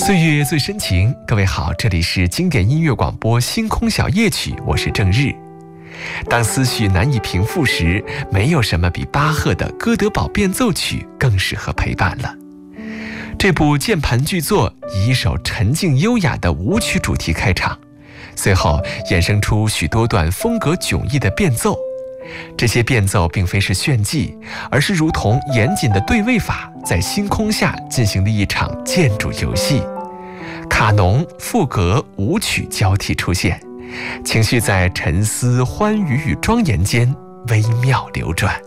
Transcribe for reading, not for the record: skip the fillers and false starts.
岁月最深情，各位好，这里是经典音乐广播星空小夜曲，我是郑日。当思绪难以平复时，没有什么比巴赫的哥德堡变奏曲更适合陪伴了。这部键盘巨作以一首沉静优雅的舞曲主题开场，随后衍生出许多段风格迥异的变奏。这些变奏并非是炫技，而是如同严谨的对位法在星空下进行的一场建筑游戏。卡农、赋格、舞曲交替出现，情绪在沉思、欢愉与庄严间微妙流转。